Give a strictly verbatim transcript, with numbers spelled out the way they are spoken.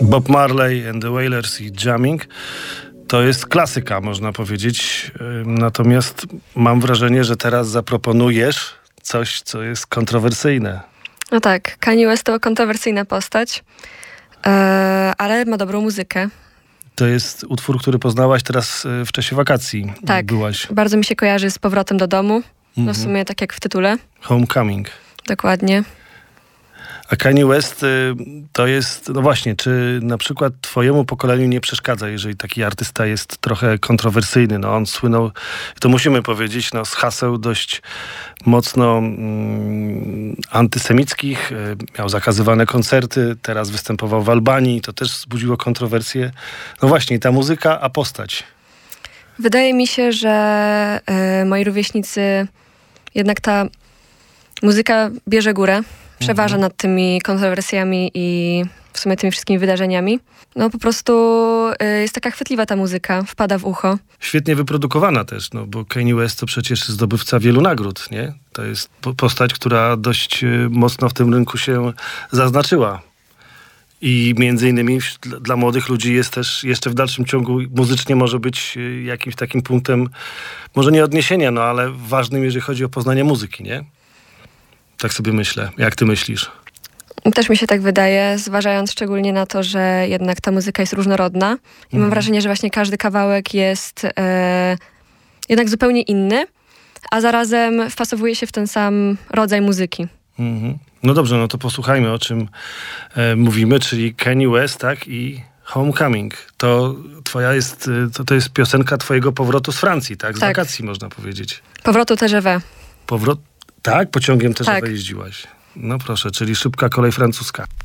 Bob Marley and the Wailers i Jamming to jest klasyka, można powiedzieć. Natomiast mam wrażenie, że teraz zaproponujesz coś, co jest kontrowersyjne. No tak, Kanye West to kontrowersyjna postać, yy, ale ma dobrą muzykę. To jest utwór, który poznałaś teraz w czasie wakacji. Tak, byłaś. Bardzo mi się kojarzy z powrotem do domu. Mhm. No w sumie tak jak w tytule. Homecoming. Dokładnie. A Kanye West y, to jest, no właśnie, czy na przykład twojemu pokoleniu nie przeszkadza, jeżeli taki artysta jest trochę kontrowersyjny? No on słynął, to musimy powiedzieć, no z haseł dość mocno mm, antysemickich, y, miał zakazywane koncerty, teraz występował w Albanii, to też wzbudziło kontrowersje. No właśnie, ta muzyka, a postać? Wydaje mi się, że y, moi rówieśnicy, jednak ta muzyka bierze górę. Przeważa nad tymi kontrowersjami i w sumie tymi wszystkimi wydarzeniami. No po prostu y, jest taka chwytliwa ta muzyka, wpada w ucho. Świetnie wyprodukowana też, no bo Kanye West to przecież zdobywca wielu nagród, nie? To jest po- postać, która dość y, mocno w tym rynku się zaznaczyła. I między innymi dla, dla młodych ludzi jest też jeszcze w dalszym ciągu muzycznie może być y, jakimś takim punktem, może nie odniesienia, no ale ważnym, jeżeli chodzi o poznanie muzyki, nie? Tak sobie myślę. Jak ty myślisz? Też mi się tak wydaje, zważając szczególnie na to, że jednak ta muzyka jest różnorodna. I mam wrażenie, że właśnie każdy kawałek jest e, jednak zupełnie inny, a zarazem wpasowuje się w ten sam rodzaj muzyki. Mhm. No dobrze, no to posłuchajmy, o czym e, mówimy, czyli Kanye West, tak? I Homecoming. To twoja jest, to, to jest piosenka twojego powrotu z Francji, tak? Z tak. wakacji, można powiedzieć. Powrotu T G V. Powrot... Tak? Pociągiem też tak. jeździłaś. No proszę, czyli szybka kolej francuska.